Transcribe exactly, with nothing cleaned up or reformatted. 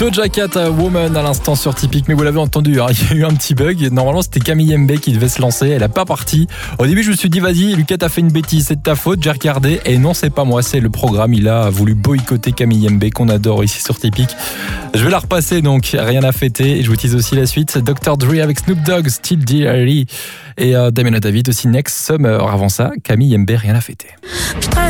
Doja Cat, Woman à l'instant sur Typique, mais vous l'avez entendu, hein, il y a eu un petit bug. Normalement c'était Camille Mbé qui devait se lancer, elle a pas parti. Au début je me suis dit vas-y Lucas t'as fait une bêtise, c'est de ta faute, j'ai regardé et non c'est pas moi, c'est le programme, il a voulu boycotter Camille Mbé qu'on adore ici sur Typique. Je vais la repasser donc, rien à fêter et je vous tease aussi la suite. docteur Dre avec Snoop Dogg, Still Deary et euh, Damien David aussi Next Summer. Avant ça, Camille Mbé, rien à fêter.